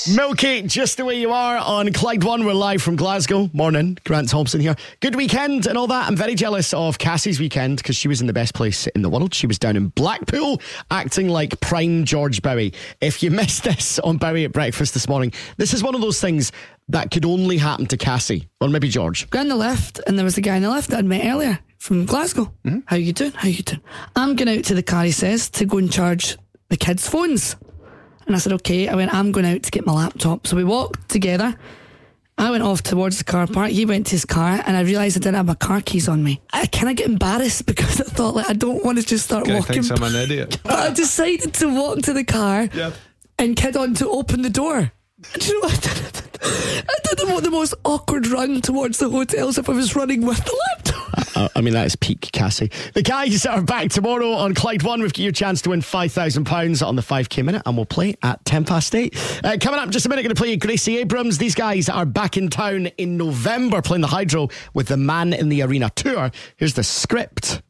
Milky, just the way you are on Clyde One. We're live from Glasgow. Morning, Grant Thompson here. Good weekend and all that. I'm very jealous of Cassie's weekend because she was in the best place in the world. She was down in Blackpool acting like prime George Bowie. If you missed this on Bowie at breakfast this morning, this is one of those things that could only happen to Cassie, or maybe George. Got in the lift and there was a guy in the lift that I'd met earlier from Glasgow. Mm-hmm. How you doing? I'm going out to the car, he says, to go and charge the kids' phones. And I said, okay. I went, I'm going out to get my laptop. So we walked together. I went off towards the car park. He went to his car, and I realised I didn't have my car keys on me. I kind of get embarrassed because I thought, I don't want to just start walking. I think I'm an idiot. But I decided to walk to the car and kid on to open the door. And you know what I did? I did the most awkward run towards the hotel as if I was running with the laptop. I mean, that is peak Cassie. The guys are back tomorrow on Clyde One. We've got your chance to win £5,000 on the 5k minute, and we'll play at 8:10. Coming up in just a minute, going to play Gracie Abrams. These guys are back in town in November playing the Hydro with the Man in the Arena tour. Here's the script.